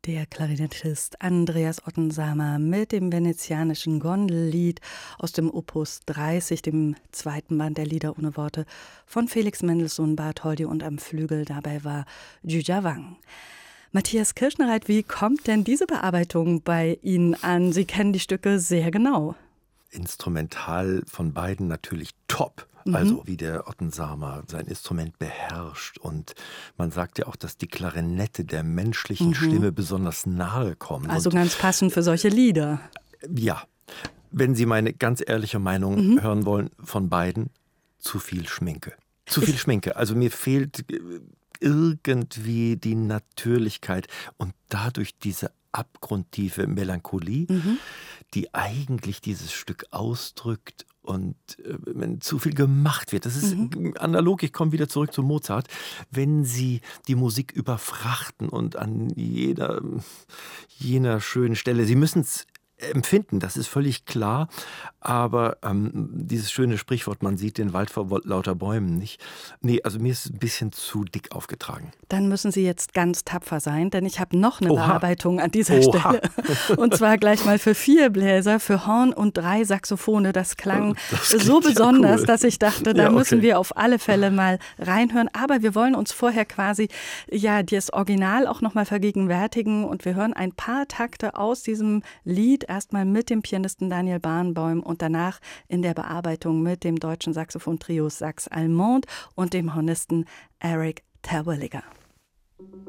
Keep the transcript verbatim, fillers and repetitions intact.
Der Klarinettist Andreas Ottensamer mit dem venezianischen Gondellied aus dem Opus dreißig, dem zweiten Band der Lieder ohne Worte von Felix Mendelssohn Bartholdy, und am Flügel dabei war Djudjavang. Matthias Kirschnereit, wie kommt denn diese Bearbeitung bei Ihnen an? Sie kennen die Stücke sehr genau. Instrumental von beiden natürlich top. Mhm. Also wie der Ottensamer sein Instrument beherrscht. Und man sagt ja auch, dass die Klarinette der menschlichen Mhm. Stimme besonders nahe kommt. Also Und ganz passend für solche Lieder. ja, wenn Sie meine ganz ehrliche Meinung Mhm. hören wollen, von beiden, zu viel Schminke. Zu viel Schminke. Also mir fehlt äh, irgendwie die Natürlichkeit und dadurch diese abgrundtiefe Melancholie, Mhm. die eigentlich dieses Stück ausdrückt. Und äh, wenn zu viel gemacht wird, das ist Mhm. analog, ich komme wieder zurück zu Mozart, wenn Sie die Musik überfrachten und an jeder, jener schönen Stelle, Sie müssen es empfinden, das ist völlig klar, aber ähm, dieses schöne Sprichwort, man sieht den Wald vor lauter Bäumen nicht. Nee, also mir ist es ein bisschen zu dick aufgetragen. Dann müssen Sie jetzt ganz tapfer sein, denn ich habe noch eine Oha. Bearbeitung an dieser Oha. Stelle. Und zwar gleich mal für vier Bläser, für Horn und drei Saxophone. Das klang Das so klingt ja besonders, cool. dass ich dachte, da Ja, müssen okay. wir auf alle Fälle mal reinhören. Aber wir wollen uns vorher quasi ja das Original auch noch mal vergegenwärtigen. Und wir hören ein paar Takte aus diesem Lied, erstmal mit dem Pianisten Daniel Barenboim und danach in der Bearbeitung mit dem deutschen Saxophon-Trio Sax Allemande und dem Hornisten Eric Terwilliger.